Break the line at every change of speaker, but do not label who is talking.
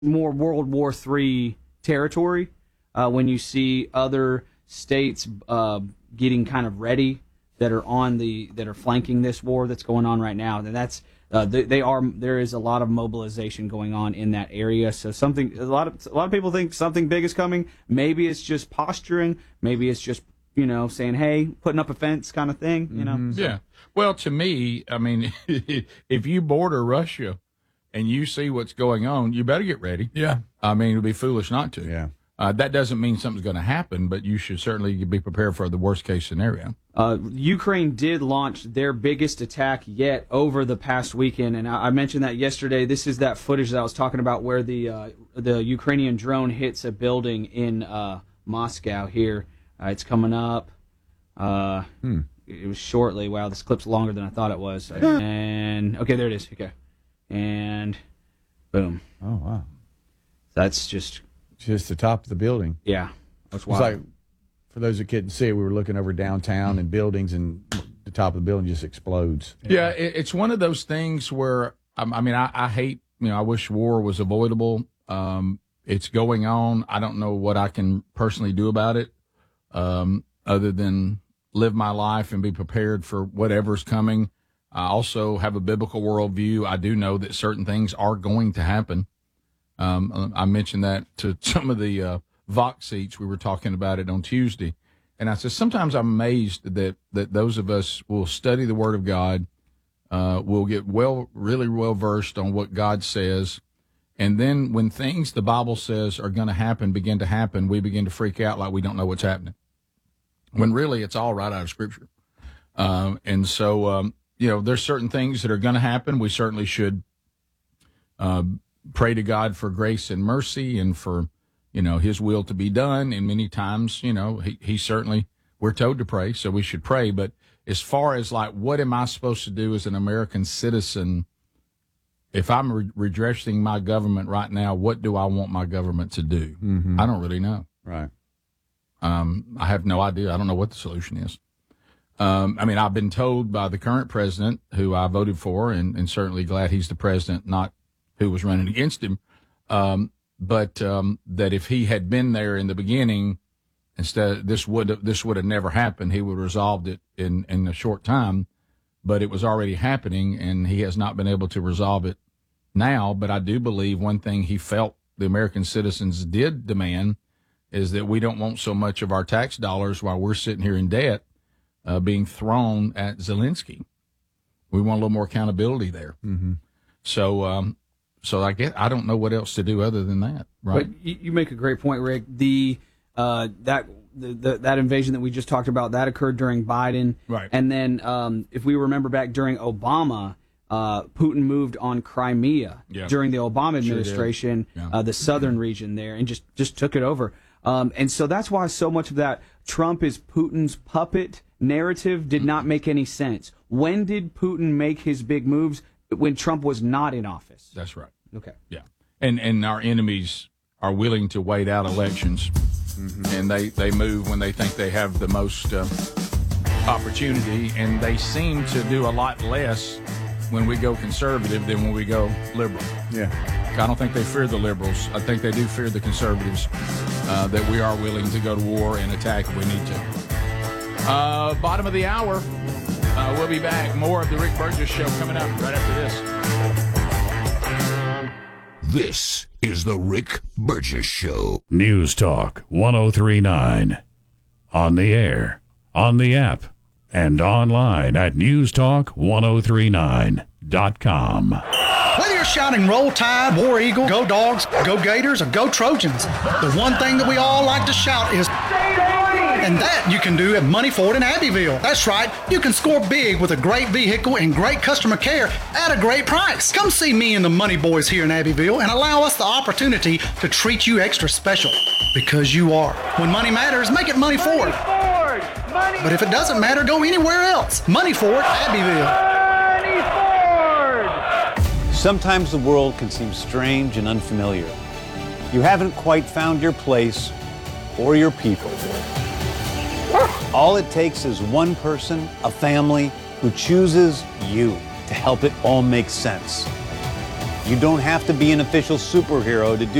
more World War III territory when you see other states getting kind of ready that are flanking this war that's going on right now. And that's there is a lot of mobilization going on in that area. So a lot of people think something big is coming. Maybe it's just posturing. Maybe it's just saying, hey, putting up a fence kind of thing.
Mm-hmm. So. Yeah. Well, to me, I mean, if you border Russia and you see what's going on, you better get ready.
Yeah.
I mean, it would be foolish not to.
Yeah.
That doesn't mean something's going to happen, but you should certainly be prepared for the worst case scenario.
Ukraine did launch their biggest attack yet over the past weekend, and I mentioned that yesterday. This is that footage that I was talking about where the Ukrainian drone hits a building in Moscow here. It's coming up. It was shortly. Wow, this clip's longer than I thought it was. And, okay, there it is. Okay. And, boom.
Oh, wow.
That's just
the top of the building.
Yeah. That's wild.
It's like, for those that couldn't see it, we were looking over downtown and buildings, and the top of the building just explodes.
Yeah, it's one of those things where, I hate, I wish war was avoidable. It's going on. I don't know what I can personally do about it other than live my life and be prepared for whatever's coming. I also have a biblical worldview. I do know that certain things are going to happen. I mentioned that to some of the Vox seats. We were talking about it on Tuesday. And I said, sometimes I'm amazed that those of us will study the Word of God, will get really well versed on what God says. And then when things the Bible says are going to happen begin to happen, we begin to freak out like we don't know what's happening. When really it's all right out of Scripture. And so, there's certain things that are going to happen. We certainly should pray to God for grace and mercy and for, his will to be done. And many times, he certainly, we're told to pray, so we should pray. But as far as like, what am I supposed to do as an American citizen? If I'm redressing my government right now, what do I want my government to do?
Mm-hmm.
I don't really know.
Right.
I have no idea. I don't know what the solution is. I've been told by the current president, who I voted for, and certainly glad he's the president, not who was running against him, but that if he had been there in the beginning, instead this would have never happened. He would have resolved it in a short time, but it was already happening, and he has not been able to resolve it now. But I do believe one thing he felt the American citizens did demand is that we don't want so much of our tax dollars while we're sitting here in debt being thrown at Zelensky. We want a little more accountability there.
Mm-hmm.
So I guess I don't know what else to do other than that. Right?
But you make a great point, Rick. That invasion that we just talked about, that occurred during Biden.
Right.
And then if we remember back during Obama, Putin moved on Crimea during the Obama administration, the southern region there, and just took it over. And so that's why so much of that Trump is Putin's puppet narrative did not make any sense. When did Putin make his big moves? When Trump was not in office.
That's right.
Okay.
Yeah. And our enemies are willing to wait out elections, and they move when they think they have the most opportunity, and they seem to do a lot less when we go conservative than when we go liberal.
Yeah.
I don't think they fear the liberals. I think they do fear the conservatives, that we are willing to go to war and attack if we need to. Bottom of the hour. We'll be back. More of the Rick Burgess Show coming up right after this.
This is the Rick Burgess Show.
News Talk 1039. On the air, on the app, and online at newstalk1039.com.
Whether you're shouting Roll Tide, War Eagle, Go Dogs, Go Gators, or Go Trojans, the one thing that we all like to shout is and that you can do at Money Ford in Abbeville. That's right, you can score big with a great vehicle and great customer care at a great price. Come see me and the Money Boys here in Abbeville and allow us the opportunity to treat you extra special. Because you are. When money matters, make it Money Ford. But if it doesn't matter, go anywhere else. Money Ford, Abbeville.
Money Ford! Sometimes the world can seem strange and unfamiliar. You haven't quite found your place or your people. All it takes is one person, a family, who chooses you to help it all make sense. You don't have to be an official superhero to do